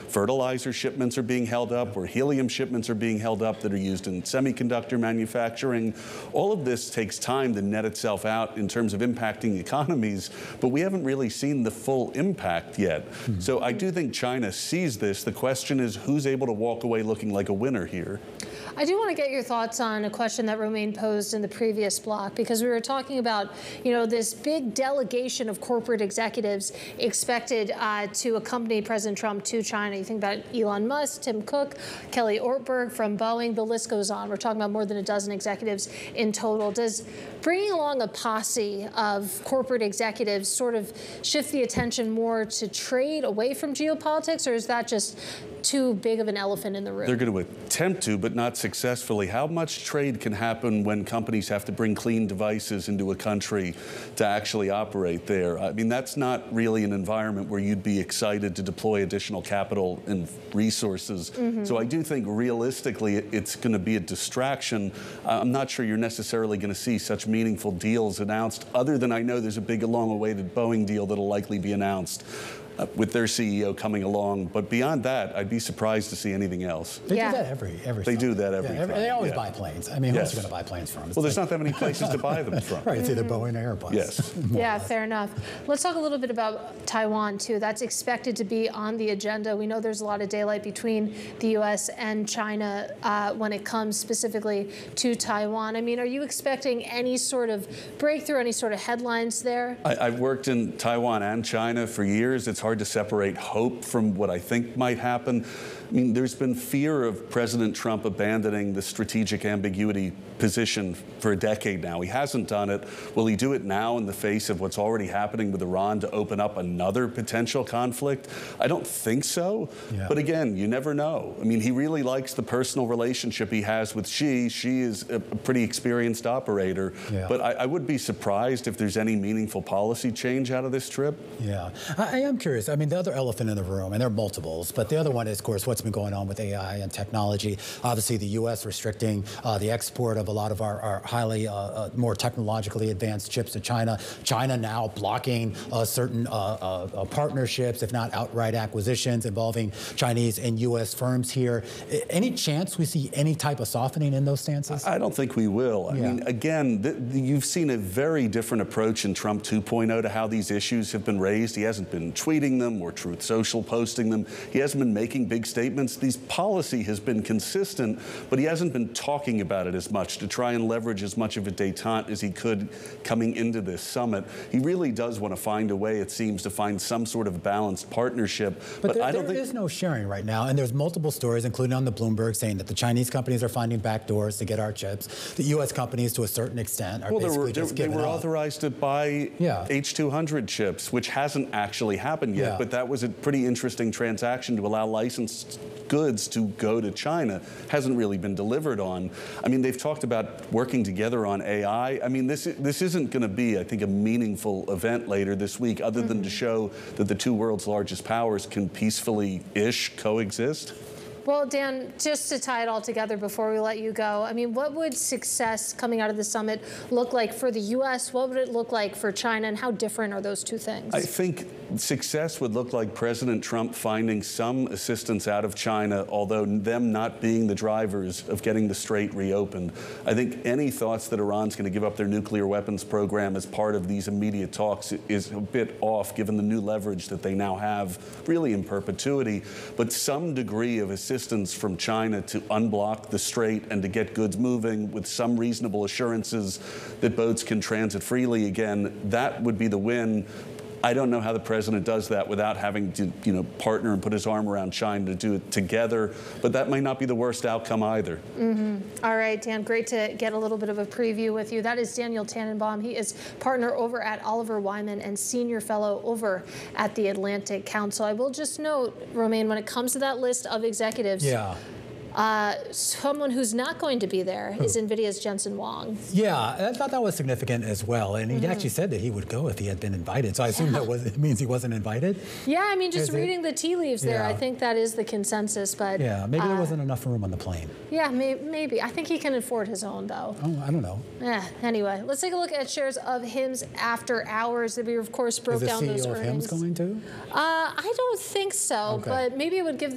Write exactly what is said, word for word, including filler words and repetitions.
fertilizer shipments are being held up, where helium shipments are being held up that are used in semiconductor manufacturing. All of this takes time to net itself out in terms of impacting economies, but we haven't really seen the full impact yet. Mm-hmm. So I do think China sees this. The question is, who's able to walk away looking like a winner here? I do want to get your thoughts on a question that Romain posed in the previous block, because we were talking about, you know, this big delegation of corporate executives expected uh, to accompany President Trump to China. You think about Elon Musk, Tim Cook, Kelly Ortberg from Boeing, the list goes on. We're talking about more than a dozen executives in total. Does bringing along a posse of corporate executives sort of shift the attention more to trade away from geopolitics, or is that just too big of an elephant in the room? They're going to attempt to, but not successfully. How much trade can happen when companies have to bring clean devices into a country to actually operate there? I mean, that's not really an environment where you'd be excited to deploy additional capital and resources. Mm-hmm. So I do think realistically it's going to be a distraction. I'm not sure you're necessarily going to see such meaningful deals announced, other than I know there's a big long-awaited Boeing deal that'll likely be announced Uh, with their C E O coming along. But beyond that, I'd be surprised to see anything else. They yeah. do that every every They summer. do that every yeah, every, time. They always yeah. buy planes. I mean, who yes. else are going to buy planes from? It's well, there's like, not that many places to buy them from. Right, it's either mm-hmm. Boeing or Airbus. Yes. Yeah, fair enough. Let's talk a little bit about Taiwan, too. That's expected to be on the agenda. We know there's a lot of daylight between the U S and China uh, when it comes specifically to Taiwan. I mean, are you expecting any sort of breakthrough, any sort of headlines there? I, I've worked in Taiwan and China for years. It's hard to separate hope from what I think might happen. I mean, there's been fear of President Trump abandoning the strategic ambiguity position for a decade now. He hasn't done it. Will he do it now in the face of what's already happening with Iran to open up another potential conflict? I don't think so. Yeah. But again, you never know. I mean, he really likes the personal relationship he has with Xi. Xi is a pretty experienced operator. Yeah. But I, I would be surprised if there's any meaningful policy change out of this trip. Yeah, I, I am curious. I mean, the other elephant in the room, and there are multiples, but the other one is, of course, what's been going on with A I and technology. Obviously, the U S restricting uh, the export of a lot of our, our highly, uh, uh, more technologically advanced chips to China. China now blocking uh, certain uh, uh, partnerships, if not outright acquisitions, involving Chinese and U S firms here. Any chance we see any type of softening in those stances? I don't think we will. I yeah. mean, again, the, the, you've seen a very different approach in Trump two point oh to how these issues have been raised. He hasn't been tweeting them or Truth Social posting them. He hasn't been making big statements. These policy has been consistent, but he hasn't been talking about it as much to try and leverage as much of a détente as he could coming into this summit. He really does want to find a way, it seems, to find some sort of balanced partnership. But, but there, I don't there think is no sharing right now, and there's multiple stories, including on the Bloomberg, saying that the Chinese companies are finding backdoors to get our chips. The U S companies, to a certain extent, are well, basically were, just they giving were up. authorized to buy yeah. H two hundred chips, which hasn't actually happened yet, yeah. but that was a pretty interesting transaction to allow licensed goods to go to China. Hasn't really been delivered on. I mean, they've talked about working together on A I. I mean, this this isn't going to be, I think, a meaningful event later this week, other mm-hmm. than to show that the two world's largest powers can peacefully-ish coexist. Well, Dan, just to tie it all together before we let you go, I mean, what would success coming out of the summit look like for the U S? What would it look like for China, and how different are those two things? I think success would look like President Trump finding some assistance out of China, although them not being the drivers of getting the Strait reopened. I think any thoughts that Iran's going to give up their nuclear weapons program as part of these immediate talks is a bit off, given the new leverage that they now have, really in perpetuity. But some degree of assistance from China to unblock the Strait and to get goods moving with some reasonable assurances that boats can transit freely again, that would be the win. I don't know how the president does that without having to, you know, partner and put his arm around China to do it together. But that might not be the worst outcome either. Mm-hmm. All right, Dan, great to get a little bit of a preview with you. That is Daniel Tannenbaum. He is partner over at Oliver Wyman and senior fellow over at the Atlantic Council. I will just note, Romain, when it comes to that list of executives, yeah. Uh, someone who's not going to be there is NVIDIA's Jensen Huang. Yeah, I thought that was significant as well. And he mm-hmm. actually said that he would go if he had been invited. So I assume yeah. that was, it means he wasn't invited? Yeah, I mean, just is reading it? the tea leaves there, yeah. I think that is the consensus. But yeah, maybe uh, there wasn't enough room on the plane. Yeah, may maybe. I think he can afford his own, though. Oh, I don't know. Yeah, anyway, let's take a look at shares of Hims after hours. We, of course, broke is the down C E O those of earnings. Hims going to? Uh, I don't think so, okay. but maybe it would give them